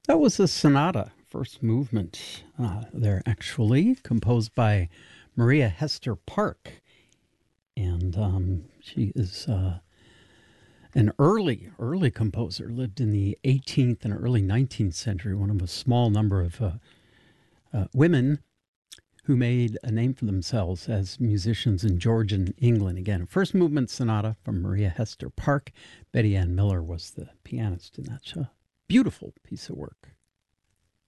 That was a sonata, first movement there, actually, composed by Maria Hester Park. And she is an early composer, lived in the 18th and early 19th century, one of a small number of women who made a name for themselves as musicians in Georgian England. Again, a first movement sonata from Maria Hester Park. Betty Ann Miller was the pianist in that show. Beautiful piece of work.